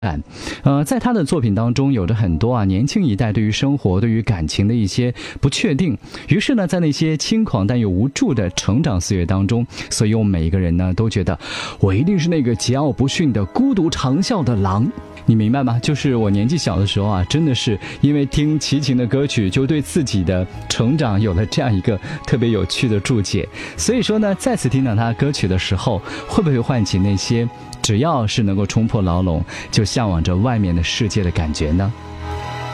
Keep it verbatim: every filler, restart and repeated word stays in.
呃，在他的作品当中有着很多啊年轻一代对于生活对于感情的一些不确定，于是呢在那些轻狂但又无助的成长岁月当中，所以我们每一个人呢都觉得我一定是那个桀骜不驯的孤独长啸的狼，你明白吗？就是我年纪小的时候啊，真的是因为听齐秦的歌曲，就对自己的成长有了这样一个特别有趣的注解。所以说呢，再次听到他歌曲的时候，会不会唤起那些只要是能够冲破牢笼就向往着外面的世界的感觉呢？